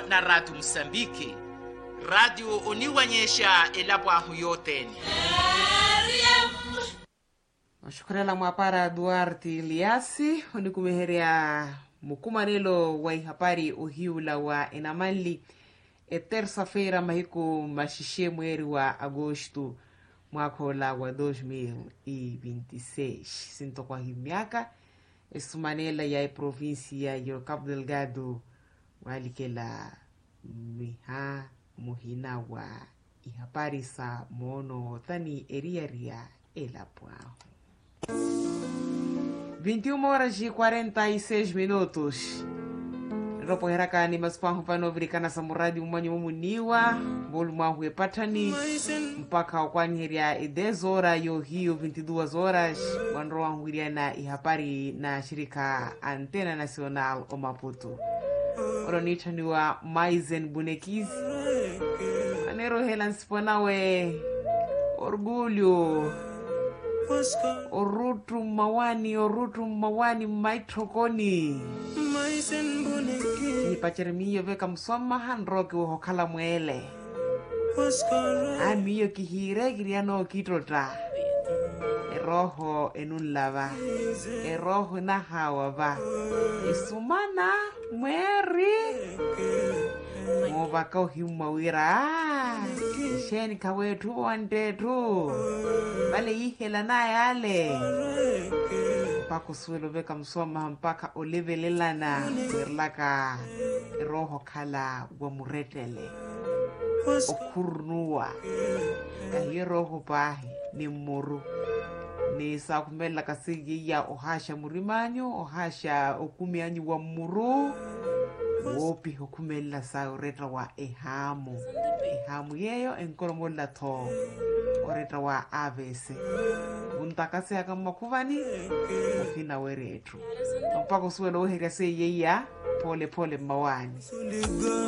na Radio Msambiki. Radio uniwanyesha elabwahu yoteni. Shukrala mwapara Duarte Eliasi onikumeheria mukumanelo wa ihapari uhiula wa enamali terça-feira mahiko mashishe mweri wa agosto mwaka wa 2026 sinto kwa hii miaka esumanela ya província ya Cabo Delgado walikela miha muhina wa ihapari sa mono tani eriaria elapwao 21h46 ropo herakani maspahu panovirikana samuradi umanyi mumuniwa bolu mwahu epatani mpaka wakwanyiria 10 horas yo hiyo 22 horas wanro wanhuiria na ihapari na shirika Antena Nacional o Maputo oronitaniwa Maizen Bunekizi anero helan siponawe orgulho orutu mawani maitrokoni ni pacheremiyo veka msoma hanroke uhokala mwele amiyo kihire kiriano kitota eroho enunlava eroho na hawava isumana mweri muvaka uhimawira sheni kawetu wandetu vale ihela na yale mpaka suelo veka msoma mpaka olevelelana wirlaka roho kala wa muretele okurnuwa kahiyo roho pahe ni muru ni sakumela kasigi ya ohasha murimanyo ohasha okumianyu wa muru wopi hukumela sa ureta wa ehamu yeyo enkoromola to oreta wa avese untakase akama kuvani ofina weretu mpaka suelo uheria se yeya pole mawani